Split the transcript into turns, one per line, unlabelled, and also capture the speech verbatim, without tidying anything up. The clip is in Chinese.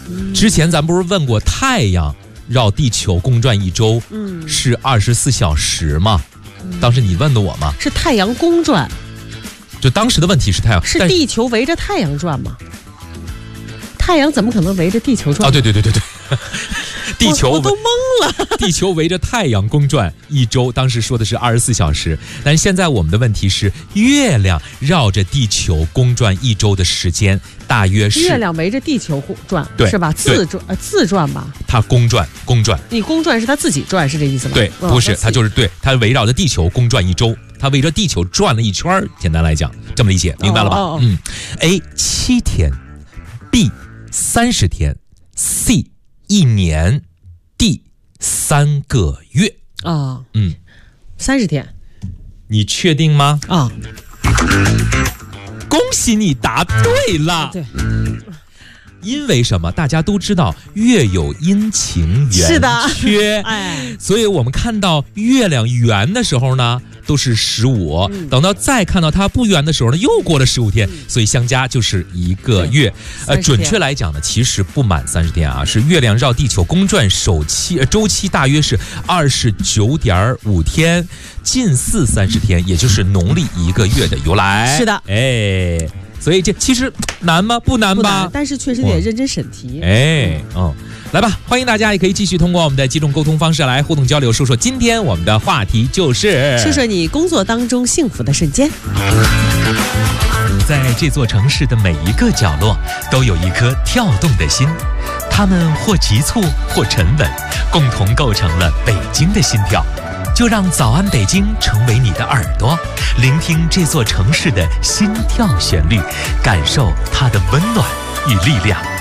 之前咱不是问过太阳绕地球公转一周嗯是二十四小时吗？当时你问的我吗？
是太阳公转，
就当时的问题是太阳
是地球围着太阳转吗？太阳怎么可能围着地球转？
啊，对对对对对，地球
我, 我都懵了。
地球围着太阳公转一周，当时说的是二十四小时，但是现在我们的问题是，月亮绕着地球公转一周的时间大约是？
月亮围着地球转，
对，
是吧？自转呃自转吧？
它公转公转，
你公转是它自己转，是这意思吗？
对，不是，
哦、
它就是对，它围绕着地球公转一周。它围着地球转了一圈，简单来讲，这么理解，明白了吧？
哦哦、
嗯 ，A 七天 ，B 三十天 ，C 一年 ，D 三个月。
啊、哦，
嗯，
三十天，
你确定吗？
啊、哦，
恭喜你答对了。
对。
因为什么？大家都知道月有阴晴圆缺，
哎，
所以我们看到月亮圆的时候呢，都是十五、嗯，等到再看到它不圆的时候呢，又过了十五天、嗯，所以相加就是一个月。呃，准确来讲呢，其实不满三十天啊，是月亮绕地球公转首期呃周期大约是二十九点五天，近似三十天，也就是农历一个月的由来。
是的，
哎。所以这其实难吗？不难吧？
不难，但是确实得认真审题。
哎，嗯，来吧，欢迎大家也可以继续通过我们的几种沟通方式来互动交流，说说今天我们的话题就是
说说你工作当中幸福的瞬间。
在这座城市的每一个角落，都有一颗跳动的心，它们或急促，或沉稳，共同构成了北京的心跳。就让早安北京成为你的耳朵，聆听这座城市的心跳旋律，感受它的温暖与力量。